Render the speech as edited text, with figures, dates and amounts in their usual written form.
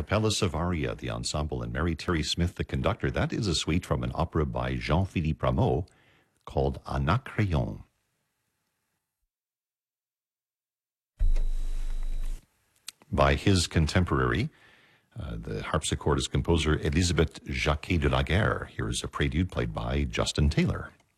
Capella Savaria, the ensemble, and Mary Terry Smith, the conductor. That is a suite from an opera by Jean-Philippe Rameau called Anacreon. By his contemporary, the harpsichordist composer Elisabeth Jacquet de la Guerre. Here is a prelude played by Justin Taylor.